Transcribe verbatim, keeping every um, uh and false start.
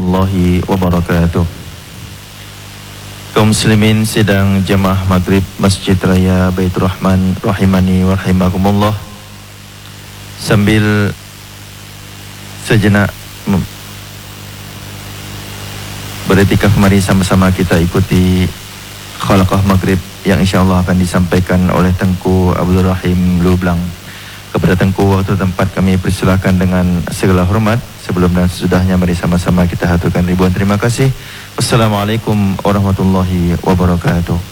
warahmatullahi wabarakatuh. Kaum muslimin sidang jamaah maghrib Masjid Raya Baitur Rahman rahimani wa rahimakumullah. Sambil sejenak beriktikaf, mari sama-sama kita ikuti khalaqah maghrib yang insyaAllah akan disampaikan oleh Tengku Abdul Rahim Lublang. Kepada Tengku, waktu tempat kami persilakan dengan segala hormat. Sebelum dan sesudahnya mari sama-sama kita haturkan ribuan terima kasih. Wassalamualaikum warahmatullahi wabarakatuh.